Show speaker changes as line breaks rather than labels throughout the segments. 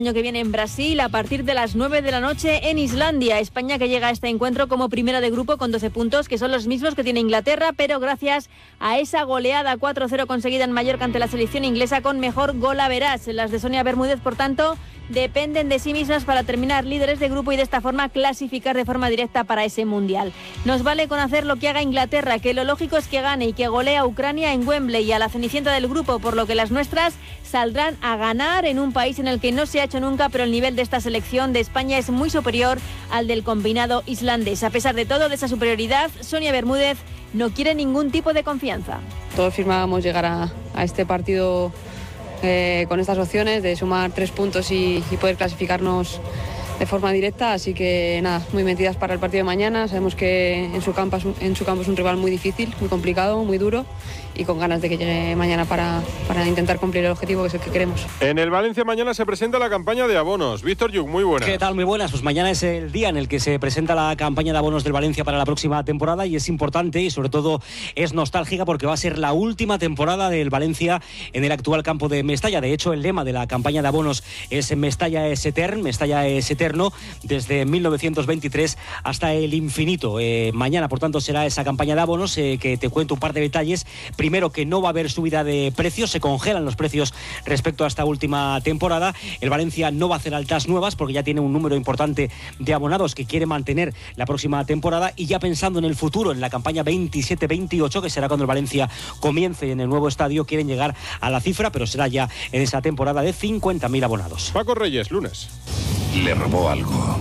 año que viene en Brasil a partir de las 9 de la noche en Islandia. España que llega a este encuentro como primera de grupo con 12 puntos, que son los mismos que tiene Inglaterra, pero gracias a esa goleada 4-0 conseguida en Mallorca ante la selección inglesa con mejor golaveras. Las de Sonia Bermúdez, por tanto, dependen de sí mismas para terminar líderes de grupo y de esta forma clasificar de forma directa para ese Mundial. Nos vale con hacer lo que haga Inglaterra, que lo lógico es que gane y que golee a Ucrania en Wembley y a la cenicienta del grupo, por lo que las nuestras saldrán a ganar en un país en el que no se ha hecho nunca, pero el nivel de esta selección de España es muy superior al del combinado islandés. A pesar de todo, de esa superioridad, Sonia Bermúdez no quiere ningún tipo de confianza.
Todos firmábamos llegar a este partido con estas opciones de sumar 3 puntos y poder clasificarnos de forma directa, así que nada, muy metidas para el partido de mañana. Sabemos que en su campo es un rival muy difícil, muy complicado, muy duro, y con ganas de que llegue mañana para intentar cumplir el objetivo que es el que queremos.
En el Valencia mañana se presenta la campaña de abonos. Víctor Yuk, muy buenas.
¿Qué tal? Muy buenas. Pues mañana es el día en el que se presenta la campaña de abonos del Valencia para la próxima temporada, y es importante y sobre todo es nostálgica porque va a ser la última temporada del Valencia en el actual campo de Mestalla. De hecho, el lema de la campaña de abonos es Mestalla es etern, Mestalla es eterno, desde 1923 hasta el infinito. Mañana, por tanto, será esa campaña de abonos que te cuento un par de detalles. Primero, que no va a haber subida de precios, se congelan los precios respecto a esta última temporada. El Valencia no va a hacer altas nuevas porque ya tiene un número importante de abonados que quiere mantener la próxima temporada, y ya pensando en el futuro, en la campaña 27-28, que será cuando el Valencia comience en el nuevo estadio, quieren llegar a la cifra, pero será ya en esa temporada, de 50.000 abonados.
Paco Reyes, lunes.
Le robó algo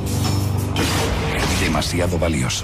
demasiado valioso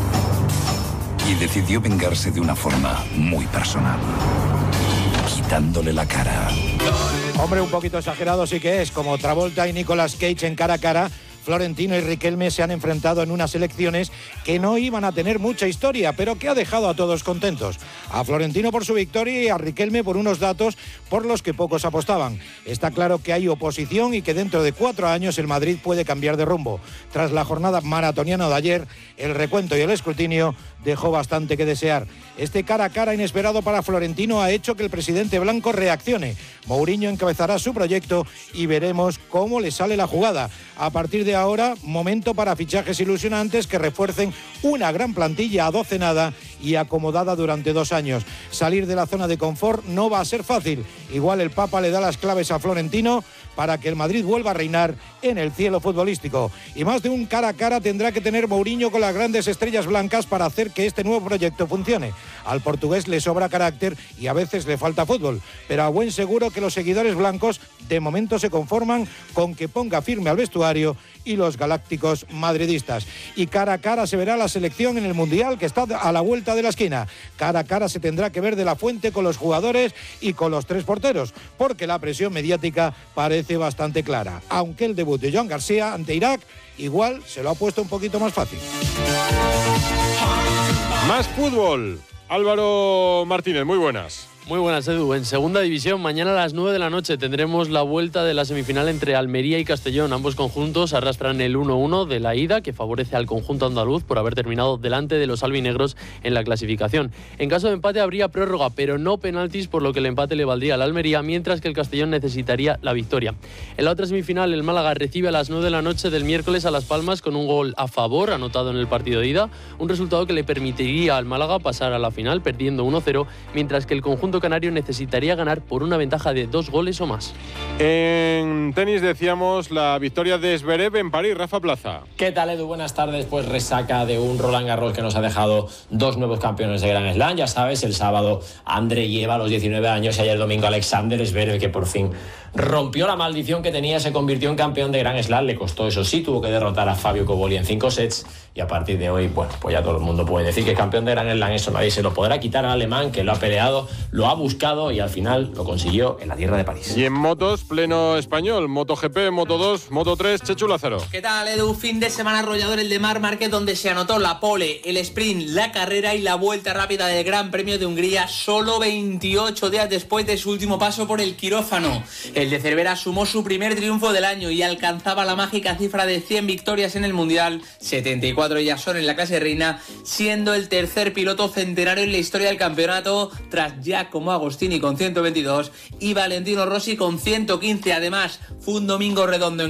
y decidió vengarse de una forma muy personal, quitándole la cara.
Hombre, un poquito exagerado sí que es, como Travolta y Nicolas Cage en Cara a Cara. Florentino y Riquelme se han enfrentado en unas elecciones que no iban a tener mucha historia, pero que ha dejado a todos contentos. A Florentino por su victoria y a Riquelme por unos datos por los que pocos apostaban. Está claro que hay oposición y que dentro de 4 años el Madrid puede cambiar de rumbo. Tras la jornada maratoniana de ayer, el recuento y el escrutinio dejó bastante que desear. Este cara a cara inesperado para Florentino ha hecho que el presidente blanco reaccione. Mourinho encabezará su proyecto y veremos cómo le sale la jugada. A partir de ahora, momento para fichajes ilusionantes que refuercen una gran plantilla adocenada y acomodada durante 2 años. Salir de la zona de confort no va a ser fácil. Igual el Papa le da las claves a Florentino para que el Madrid vuelva a reinar en el cielo futbolístico. Y más de un cara a cara tendrá que tener Mourinho con las grandes estrellas blancas para hacer que este nuevo proyecto funcione. Al portugués le sobra carácter y a veces le falta fútbol, pero a buen seguro que los seguidores blancos de momento se conforman con que ponga firme al vestuario y los galácticos madridistas. Y cara a cara se verá la selección en el Mundial, que está a la vuelta de la esquina. Cara a cara se tendrá que ver de la fuente con los jugadores y con los 3 porteros, porque la presión mediática parece bastante clara, aunque el debut de Joan García ante Irak igual se lo ha puesto un poquito más fácil.
Más fútbol. Álvaro Martínez, muy buenas.
Muy buenas, Edu. En segunda división, mañana a las 9 de la noche tendremos la vuelta de la semifinal entre Almería y Castellón. Ambos conjuntos arrastran el 1-1 de la ida, que favorece al conjunto andaluz por haber terminado delante de los albinegros en la clasificación. En caso de empate habría prórroga, pero no penaltis, por lo que el empate le valdría al Almería, mientras que el Castellón necesitaría la victoria. En la otra semifinal, el Málaga recibe a las 9 de la noche del miércoles a Las Palmas con un gol a favor anotado en el partido de ida, un resultado que le permitiría al Málaga pasar a la final perdiendo 1-0, mientras que el conjunto canario necesitaría ganar por una ventaja de 2 goles o más.
En tenis decíamos la victoria de Zverev en París. Rafa Plaza.
¿Qué tal, Edu? Buenas tardes. Pues resaca de un Roland Garros que nos ha dejado 2 nuevos campeones de Grand Slam. Ya sabes, el sábado Andreeva a los 19 años y ayer domingo Alexander Zverev, que por fin rompió la maldición que tenía, se convirtió en campeón de Grand Slam. Le costó, eso sí, tuvo que derrotar a Fabio Cobolli en 5 sets y a partir de hoy, bueno, pues ya todo el mundo puede decir que es campeón de Grand Slam. Eso nadie se lo podrá quitar al alemán, que lo ha peleado, lo ha buscado y al final lo consiguió en la tierra de París.
Y en motos, pleno español, MotoGP, Moto2, Moto3, Chechu Lázaro.
¿Qué tal, Edu? Fin de semana arrollador el de Marc Márquez, donde se anotó la pole, el sprint, la carrera y la vuelta rápida del Gran Premio de Hungría, solo 28 días después de su último paso por el quirófano. El de Cervera sumó su primer triunfo del año y alcanzaba la mágica cifra de 100 victorias en el Mundial, 74 ya son en la clase reina, siendo el tercer piloto centenario en la historia del campeonato, tras Giacomo Agostini con 122 y Valentino Rossi con 115. Además, fue un domingo redondo en